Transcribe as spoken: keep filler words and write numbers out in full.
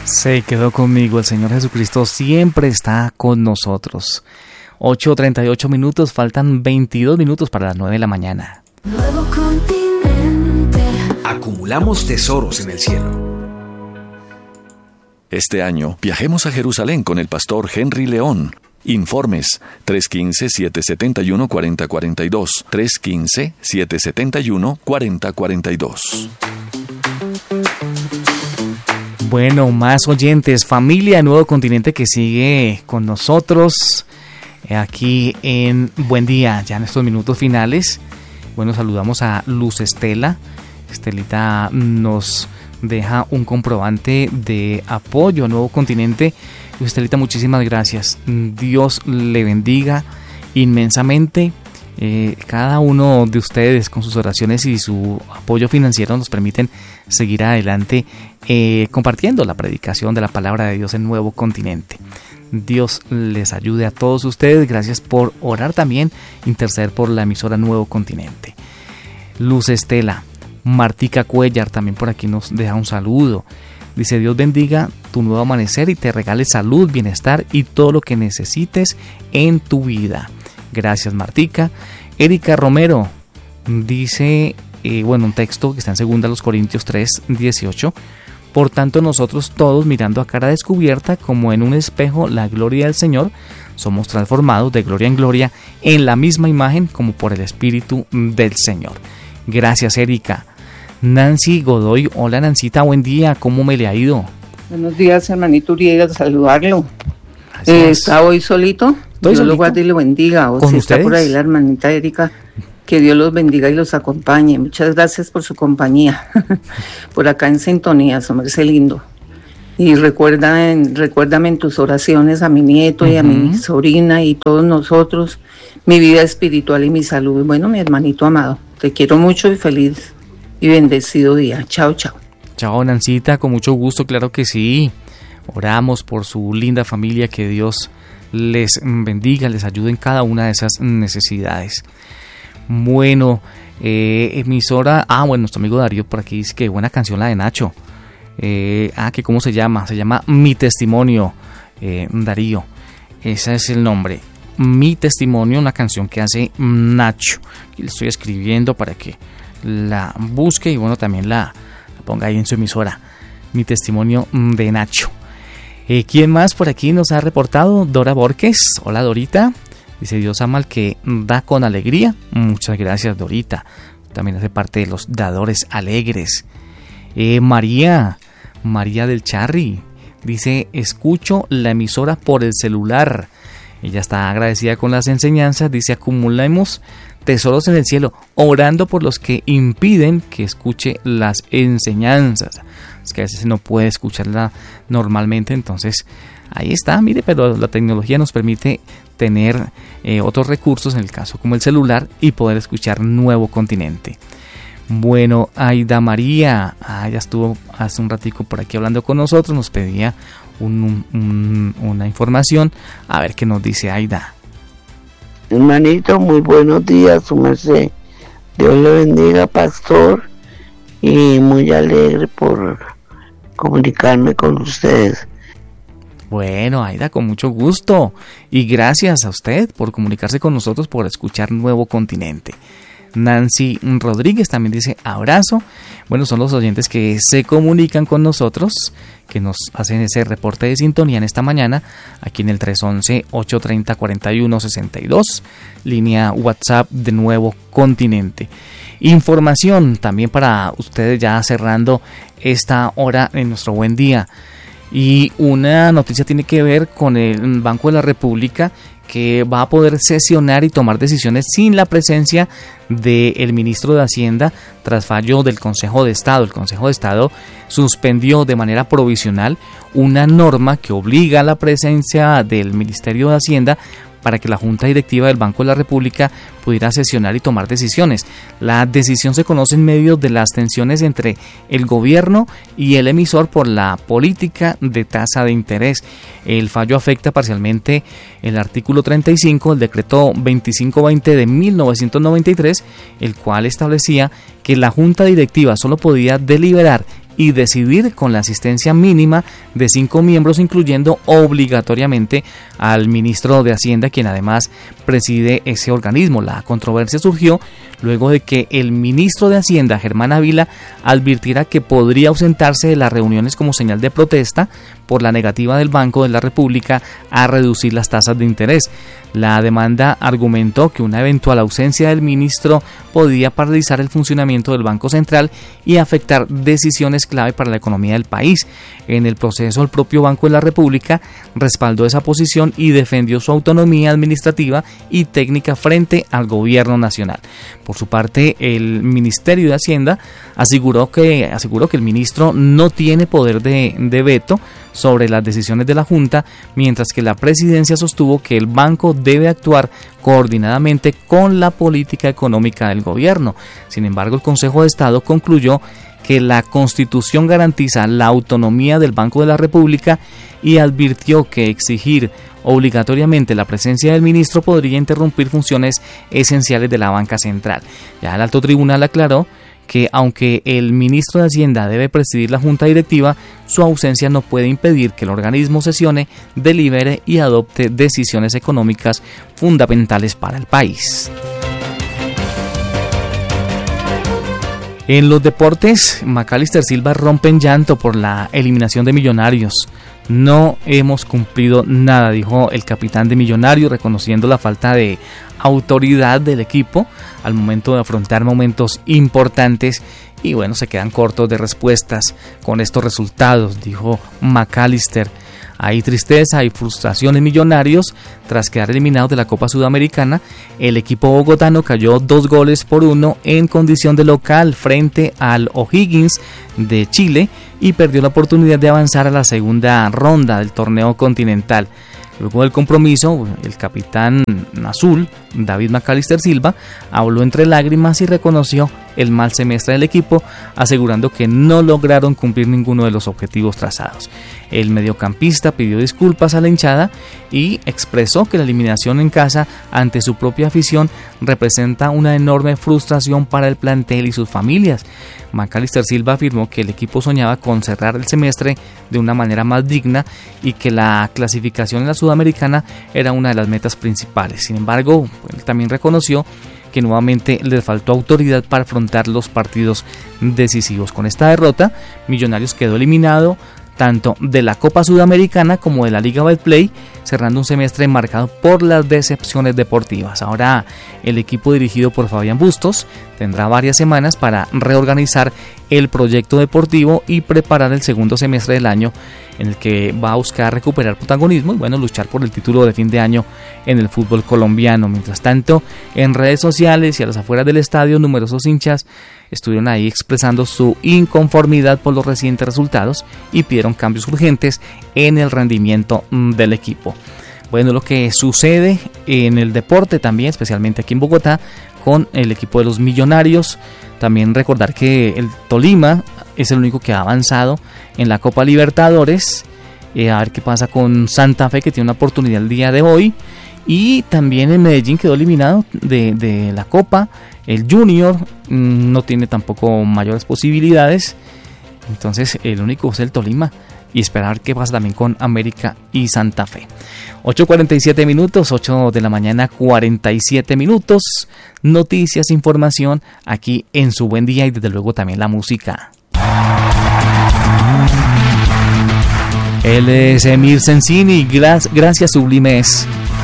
Se quedó conmigo, el Señor Jesucristo siempre está con nosotros. ocho treinta y ocho minutos, faltan veintidós minutos para las nueve de la mañana. Nuevo continente. Acumulamos tesoros en el cielo. Este año viajemos a Jerusalén con el pastor Henry León. Informes tres uno cinco, siete siete uno, cuatro cero cuatro dos, tres uno cinco, siete siete uno, cuatro cero cuatro dos. Bueno, más oyentes, familia de Nuevo Continente que sigue con nosotros aquí en Buen Día, ya en estos minutos finales. Bueno, saludamos a Luz Estela. Estelita nos deja un comprobante de apoyo a Nuevo Continente. Estelita, muchísimas gracias. Dios le bendiga inmensamente. Eh, cada uno de ustedes con sus oraciones y su apoyo financiero nos permiten seguir adelante eh, compartiendo la predicación de la palabra de Dios en Nuevo Continente. Dios les ayude a todos ustedes. Gracias por orar también, interceder por la emisora Nuevo Continente. Luz Estela, Martica Cuellar también por aquí nos deja un saludo. Dice: Dios bendiga tu nuevo amanecer y te regale salud, bienestar y todo lo que necesites en tu vida. Gracias, Martica. Erika Romero dice, eh, bueno, un texto que está en segunda Corintios tres, dieciocho. Por tanto, nosotros todos, mirando a cara descubierta, como en un espejo, la gloria del Señor, somos transformados de gloria en gloria en la misma imagen como por el Espíritu del Señor. Gracias, Erika. Nancy Godoy, hola Nancita, buen día, ¿cómo me le ha ido? Buenos días, hermanito Uriel, saludarlo. Eh, ¿Está hoy solito? Dios lo guarde y lo bendiga. O si está por ahí la hermanita Erika, que Dios los bendiga y los acompañe. Muchas gracias por su compañía. Por acá en sintonía, su merced lindo. Y recuerda en, recuérdame en tus oraciones a mi nieto uh-huh. y a mi sobrina y todos nosotros, mi vida espiritual y mi salud. Bueno, mi hermanito amado, te quiero mucho y feliz y bendecido día. Chao, chao. Chao, Nancita, con mucho gusto, claro que sí. Oramos por su linda familia, que Dios les bendiga, les ayude en cada una de esas necesidades. Bueno, eh, emisora, ah, bueno, nuestro amigo Darío por aquí dice que buena canción la de Nacho. Eh, ah, que cómo se llama, se llama Mi Testimonio, eh, Darío, ese es el nombre. Mi Testimonio, una canción que hace Nacho. Aquí le estoy escribiendo para que la busque y bueno, también la, la ponga ahí en su emisora. Mi Testimonio de Nacho. Eh, ¿Quién más por aquí nos ha reportado? Dora Borges. Hola, Dorita. Dice: Dios ama al que da con alegría. Muchas gracias, Dorita. También hace parte de los dadores alegres. Eh, María, María del Charri. Dice: escucho la emisora por el celular. Ella está agradecida con las enseñanzas. Dice: acumulemos tesoros en el cielo, orando por los que impiden que escuche las enseñanzas. Es que a veces no puede escucharla normalmente, entonces ahí está, mire, pero la tecnología nos permite tener eh, otros recursos, en el caso como el celular, y poder escuchar Nuevo Continente. Bueno, Aida María, ah, ya estuvo hace un ratico por aquí hablando con nosotros, nos pedía un, un, una información, a ver qué nos dice Aida. Hermanito, muy buenos días, su merced. Dios le bendiga, pastor, y muy alegre por comunicarme con ustedes. Bueno, Aida, con mucho gusto. Y gracias a usted por comunicarse con nosotros, por escuchar Nuevo Continente. Nancy Rodríguez también dice abrazo. Bueno, son los oyentes que se comunican con nosotros, que nos hacen ese reporte de sintonía en esta mañana, aquí en el tres once, ocho treinta, cuarenta y uno sesenta y dos, línea WhatsApp de Nuevo Continente. Información también para ustedes ya cerrando esta hora en nuestro Buen Día. Y una noticia tiene que ver con el Banco de la República, que va a poder sesionar y tomar decisiones sin la presencia del ministro de Hacienda tras fallo del Consejo de Estado. El Consejo de Estado suspendió de manera provisional una norma que obliga a la presencia del Ministerio de Hacienda para que la Junta Directiva del Banco de la República pudiera sesionar y tomar decisiones. La decisión se conoce en medio de las tensiones entre el gobierno y el emisor por la política de tasa de interés. El fallo afecta parcialmente el artículo treinta y cinco del decreto veinticinco veinte de mil novecientos noventa y tres, el cual establecía que la Junta Directiva solo podía deliberar y decidir con la asistencia mínima de cinco miembros, incluyendo obligatoriamente al ministro de Hacienda, quien además preside ese organismo. La controversia surgió luego de que el ministro de Hacienda, Germán Ávila, advirtiera que podría ausentarse de las reuniones como señal de protesta por la negativa del Banco de la República a reducir las tasas de interés. La demanda argumentó que una eventual ausencia del ministro podía paralizar el funcionamiento del Banco Central y afectar decisiones clave para la economía del país. En el proceso, el propio Banco de la República respaldó esa posición y defendió su autonomía administrativa y técnica frente al gobierno nacional. Por su parte, el Ministerio de Hacienda aseguró que, aseguró que el ministro no tiene poder de, de veto sobre las decisiones de la Junta, mientras que la presidencia sostuvo que el banco debe actuar coordinadamente con la política económica del gobierno. Sin embargo, el Consejo de Estado concluyó que la Constitución garantiza la autonomía del Banco de la República y advirtió que exigir obligatoriamente la presencia del ministro podría interrumpir funciones esenciales de la banca central. Ya el alto tribunal aclaró que aunque el ministro de Hacienda debe presidir la junta directiva, su ausencia no puede impedir que el organismo sesione, delibere y adopte decisiones económicas fundamentales para el país. En los deportes, Macalister Silva rompe en llanto por la eliminación de Millonarios. No hemos cumplido nada, dijo el capitán de Millonarios, reconociendo la falta de autoridad del equipo al momento de afrontar momentos importantes, y bueno, se quedan cortos de respuestas con estos resultados, dijo Macalister. Hay tristeza y frustración en Millonarios tras quedar eliminados de la Copa Sudamericana. El equipo bogotano cayó dos goles por uno en condición de local frente al O'Higgins de Chile y perdió la oportunidad de avanzar a la segunda ronda del torneo continental. Luego del compromiso, el capitán azul, David Macalister Silva, habló entre lágrimas y reconoció el mal semestre del equipo, asegurando que no lograron cumplir ninguno de los objetivos trazados. El mediocampista pidió disculpas a la hinchada y expresó que la eliminación en casa ante su propia afición representa una enorme frustración para el plantel y sus familias. Macalister Silva afirmó que el equipo soñaba con cerrar el semestre de una manera más digna y que la clasificación en la Sudamericana era una de las metas principales. Sin embargo, él también reconoció que nuevamente les faltó autoridad para afrontar los partidos decisivos. Con esta derrota, Millonarios quedó eliminado tanto de la Copa Sudamericana como de la Liga Betplay, cerrando un semestre marcado por las decepciones deportivas. Ahora el equipo dirigido por Fabián Bustos tendrá varias semanas para reorganizar el proyecto deportivo y preparar el segundo semestre del año, en el que va a buscar recuperar protagonismo y bueno, luchar por el título de fin de año en el fútbol colombiano. Mientras tanto, en redes sociales y a las afueras del estadio, numerosos hinchas estuvieron ahí expresando su inconformidad por los recientes resultados y pidieron cambios urgentes en el rendimiento del equipo. Bueno, lo que sucede en el deporte también, especialmente aquí en Bogotá, con el equipo de los Millonarios. También recordar que el Tolima es el único que ha avanzado en la Copa Libertadores. Eh, a ver qué pasa con Santa Fe, que tiene una oportunidad el día de hoy. Y también el Medellín quedó eliminado de, de la Copa. El Junior mmm, no tiene tampoco mayores posibilidades. Entonces el único es el Tolima. Y esperar qué pasa también con América y Santa Fe. ocho cuarenta y siete minutos, ocho de la mañana, cuarenta y siete minutos. Noticias, información aquí en Su Buen Día y desde luego también la música. Él es Emir Sensini, gracias Sublimes.